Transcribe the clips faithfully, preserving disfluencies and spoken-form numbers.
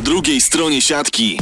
po drugiej stronie siatki.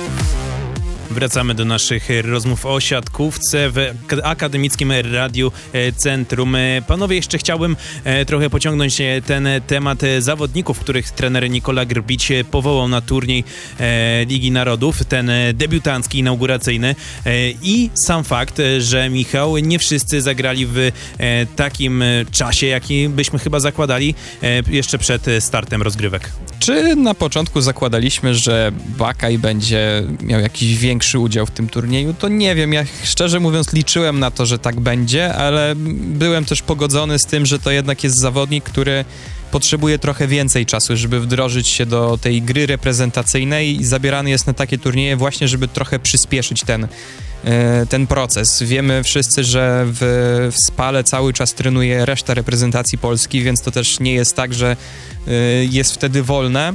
Wracamy do naszych rozmów o siatkówce w Akademickim Radiu Centrum. Panowie, jeszcze chciałbym trochę pociągnąć ten temat zawodników, których trener Nikola Grbić powołał na turniej Ligi Narodów, ten debiutancki, inauguracyjny, i sam fakt, że Michał, nie wszyscy zagrali w takim czasie, jaki byśmy chyba zakładali jeszcze przed startem rozgrywek. Czy na początku zakładaliśmy, że Bakaj będzie miał jakiś większy udział w tym turnieju? To nie wiem, ja szczerze mówiąc liczyłem na to, że tak będzie, ale byłem też pogodzony z tym, że to jednak jest zawodnik, który potrzebuje trochę więcej czasu, żeby wdrożyć się do tej gry reprezentacyjnej i zabierany jest na takie turnieje właśnie, żeby trochę przyspieszyć ten, ten proces. Wiemy wszyscy, że w, w Spale cały czas trenuje reszta reprezentacji Polski, więc to też nie jest tak, że jest wtedy wolne,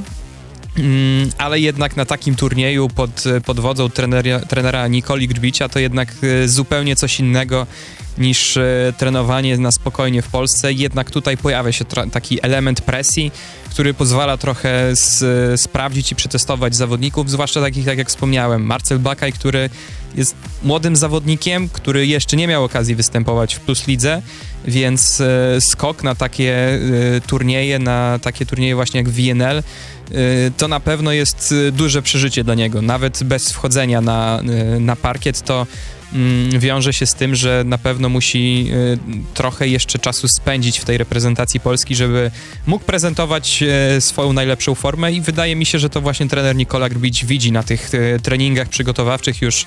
ale jednak na takim turnieju pod, pod wodzą trenera, trenera Nikoli Grbicia to jednak zupełnie coś innego niż trenowanie na spokojnie w Polsce. Jednak tutaj pojawia się tra- taki element presji, który pozwala trochę s- sprawdzić i przetestować zawodników, zwłaszcza takich, tak jak wspomniałem, Marcel Bakaj, który jest młodym zawodnikiem, który jeszcze nie miał okazji występować w Plus Lidze, więc e, skok na takie e, turnieje, na takie turnieje właśnie jak V N L, e, to na pewno jest duże przeżycie dla niego. Nawet bez wchodzenia na, e, na parkiet to mm, wiąże się z tym, że na pewno musi e, trochę jeszcze czasu spędzić w tej reprezentacji Polski, żeby mógł prezentować e, swoją najlepszą formę, i wydaje mi się, że to właśnie trener Nikola Grbić widzi na tych e, treningach przygotowawczych już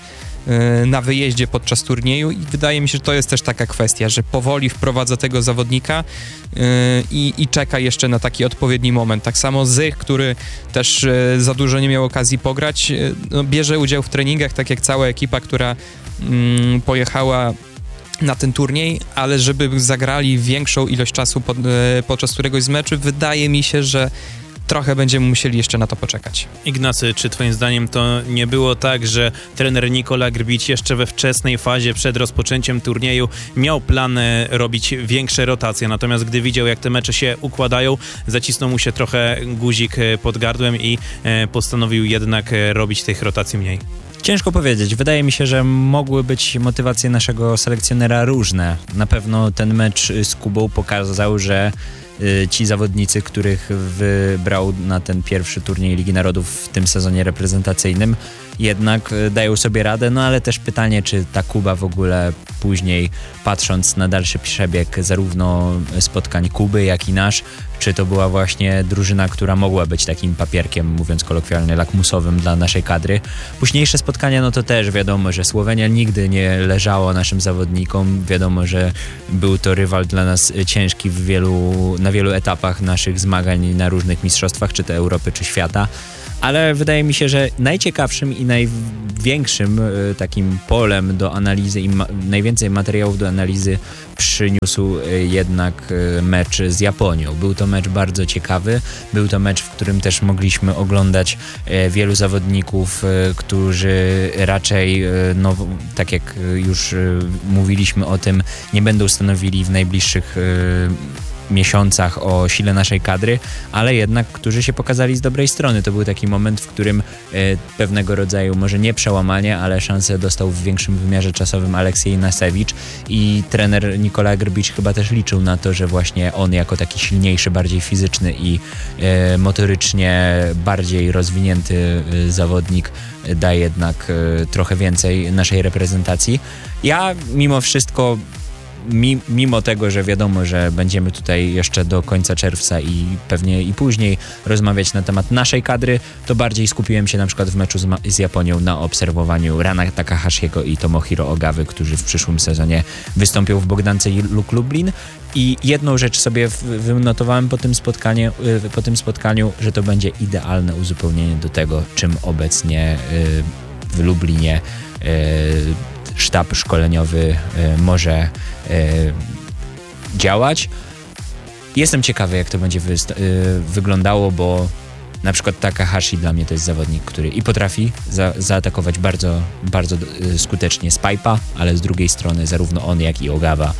na wyjeździe podczas turnieju, i wydaje mi się, że to jest też taka kwestia, że powoli wprowadza tego zawodnika yy, i, i czeka jeszcze na taki odpowiedni moment. Tak samo Zych, który też yy, za dużo nie miał okazji pograć, yy, no, bierze udział w treningach, tak jak cała ekipa, która yy, pojechała na ten turniej, ale żeby zagrali większą ilość czasu pod, yy, podczas któregoś z meczów, wydaje mi się, że trochę będziemy musieli jeszcze na to poczekać. Ignacy, czy twoim zdaniem to nie było tak, że trener Nikola Grbić jeszcze we wczesnej fazie przed rozpoczęciem turnieju miał plan robić większe rotacje, natomiast gdy widział, jak te mecze się układają, zacisnął mu się trochę guzik pod gardłem i postanowił jednak robić tych rotacji mniej? Ciężko powiedzieć. Wydaje mi się, że mogły być motywacje naszego selekcjonera różne. Na pewno ten mecz z Kubą pokazał, że ci zawodnicy, których wybrał na ten pierwszy turniej Ligi Narodów w tym sezonie reprezentacyjnym, jednak dają sobie radę, no ale też pytanie, czy ta Kuba w ogóle później, patrząc na dalszy przebieg zarówno spotkań Kuby, jak i nasz, czy to była właśnie drużyna, która mogła być takim papierkiem, mówiąc kolokwialnie, lakmusowym dla naszej kadry. Późniejsze spotkania, no to też wiadomo, że Słowenia nigdy nie leżało naszym zawodnikom. Wiadomo, że był to rywal dla nas ciężki w wielu, na wielu etapach naszych zmagań na różnych mistrzostwach, czy to Europy, czy świata. Ale wydaje mi się, że najciekawszym i największym y, takim polem do analizy i ma- najwięcej materiałów do analizy przyniósł y, jednak y, mecz z Japonią. Był to mecz bardzo ciekawy, był to mecz, w którym też mogliśmy oglądać y, wielu zawodników, y, którzy raczej, y, no, tak jak już y, mówiliśmy o tym, nie będą stanowili w najbliższych y, miesiącach o sile naszej kadry, ale jednak, którzy się pokazali z dobrej strony. To był taki moment, w którym e, pewnego rodzaju, może nie przełamanie, ale szansę dostał w większym wymiarze czasowym Aleksiej Nasewicz, i trener Nikola Grbić chyba też liczył na to, że właśnie on jako taki silniejszy, bardziej fizyczny i e, motorycznie bardziej rozwinięty e, zawodnik da jednak e, trochę więcej naszej reprezentacji. Ja mimo wszystko mimo tego, że wiadomo, że będziemy tutaj jeszcze do końca czerwca i pewnie i później rozmawiać na temat naszej kadry, to bardziej skupiłem się na przykład w meczu z, Ma- z Japonią na obserwowaniu Rana Takahashiego i Tomohiro Ogawy, którzy w przyszłym sezonie wystąpią w Bogdance Luk Lublin. I jedną rzecz sobie wynotowałem po tym spotkaniu, po tym spotkaniu, że to będzie idealne uzupełnienie do tego, czym obecnie w Lublinie sztab szkoleniowy może działać. Jestem ciekawy, jak to będzie wy- wyglądało, bo na przykład Takahashi dla mnie to jest zawodnik, który i potrafi za- zaatakować bardzo, bardzo skutecznie z pipe'a, ale z drugiej strony zarówno on, jak i Ogawa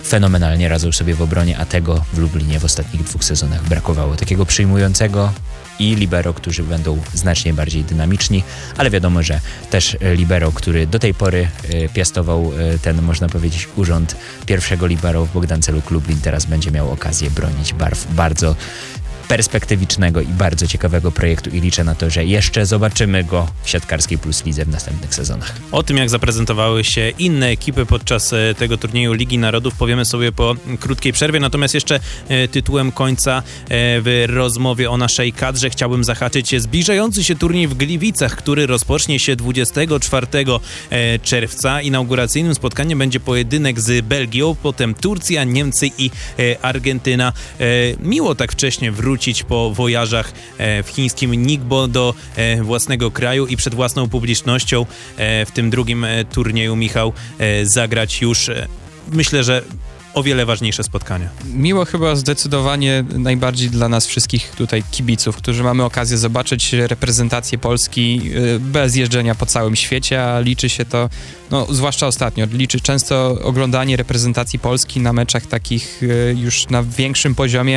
fenomenalnie radzą sobie w obronie, a tego w Lublinie w ostatnich dwóch sezonach brakowało. Takiego przyjmującego, i libero, którzy będą znacznie bardziej dynamiczni, ale wiadomo, że też libero, który do tej pory piastował ten, można powiedzieć, urząd pierwszego libero w Bogdance Luk Lublin, teraz będzie miał okazję bronić barw bardzo perspektywicznego i bardzo ciekawego projektu i liczę na to, że jeszcze zobaczymy go w Siatkarskiej Plus Lidze w następnych sezonach. O tym, jak zaprezentowały się inne ekipy podczas tego turnieju Ligi Narodów, powiemy sobie po krótkiej przerwie, natomiast jeszcze tytułem końca w rozmowie o naszej kadrze chciałbym zahaczyć zbliżający się turniej w Gliwicach, który rozpocznie się dwudziestego czwartego czerwca. Inauguracyjnym spotkaniem będzie pojedynek z Belgią, potem Turcja, Niemcy i Argentyna. Miło tak wcześnie wrócić po wojażach w chińskim Ningbo do własnego kraju i przed własną publicznością w tym drugim turnieju, Michał, zagrać już, myślę, że o wiele ważniejsze spotkania. Miło chyba zdecydowanie najbardziej dla nas wszystkich tutaj kibiców, którzy mamy okazję zobaczyć reprezentację Polski bez jeżdżenia po całym świecie, a liczy się to, no zwłaszcza ostatnio, liczy często oglądanie reprezentacji Polski na meczach takich już na większym poziomie.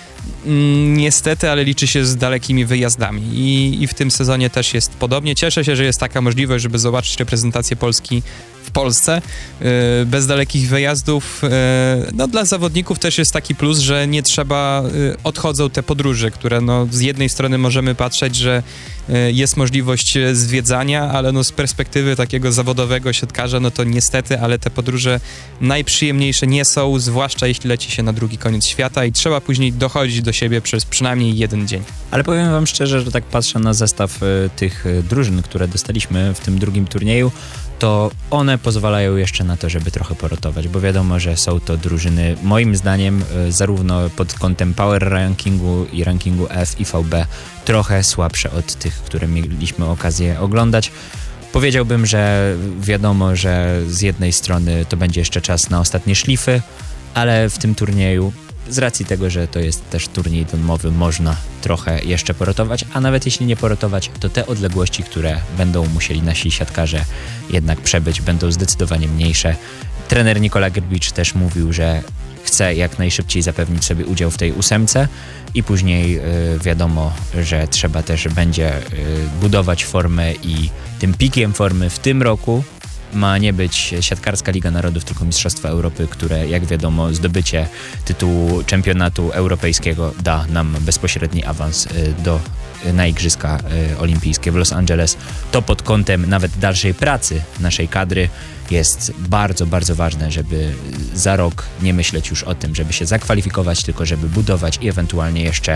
Niestety, ale liczy się z dalekimi wyjazdami I, i w tym sezonie też jest podobnie. Cieszę się, że jest taka możliwość, żeby zobaczyć reprezentację Polski w Polsce yy, bez dalekich wyjazdów. Yy, no dla zawodników też jest taki plus, że nie trzeba, yy, odchodzą te podróże, które no z jednej strony możemy patrzeć, że yy, jest możliwość zwiedzania, ale no z perspektywy takiego zawodowego siatkarza, no to niestety, ale te podróże najprzyjemniejsze nie są, zwłaszcza jeśli leci się na drugi koniec świata i trzeba później dochodzić do siebie przez przynajmniej jeden dzień. Ale powiem wam szczerze, że tak patrzę na zestaw y, tych y, drużyn, które dostaliśmy w tym drugim turnieju, to one pozwalają jeszcze na to, żeby trochę porotować, bo wiadomo, że są to drużyny, moim zdaniem, y, zarówno pod kątem power rankingu i rankingu F i V B, trochę słabsze od tych, które mieliśmy okazję oglądać. Powiedziałbym, że wiadomo, że z jednej strony to będzie jeszcze czas na ostatnie szlify, ale w tym turnieju z racji tego, że to jest też turniej domowy, można trochę jeszcze porotować, a nawet jeśli nie porotować, to te odległości, które będą musieli nasi siatkarze jednak przebyć, będą zdecydowanie mniejsze. Trener Nikola Grbić też mówił, że chce jak najszybciej zapewnić sobie udział w tej ósemce i później y, wiadomo, że trzeba też będzie y, budować formę i tym pikiem formy w tym roku ma nie być Siatkarska Liga Narodów, tylko Mistrzostwa Europy, które, jak wiadomo, zdobycie tytułu czempionatu europejskiego da nam bezpośredni awans do, na Igrzyska Olimpijskie w Los Angeles. To pod kątem nawet dalszej pracy naszej kadry jest bardzo, bardzo ważne, żeby za rok nie myśleć już o tym, żeby się zakwalifikować, tylko żeby budować i ewentualnie jeszcze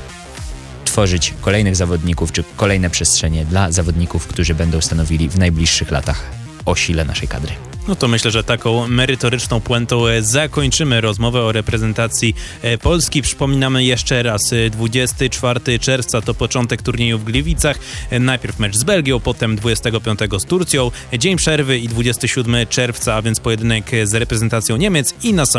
tworzyć kolejnych zawodników, czy kolejne przestrzenie dla zawodników, którzy będą stanowili w najbliższych latach o sile naszej kadry. No to myślę, że taką merytoryczną puentą zakończymy rozmowę o reprezentacji Polski. Przypominamy jeszcze raz, dwudziestego czwartego czerwca to początek turnieju w Gliwicach. Najpierw mecz z Belgią, potem dwudziestego piątego z Turcją, dzień przerwy i dwudziestego siódmego czerwca, a więc pojedynek z reprezentacją Niemiec i na sam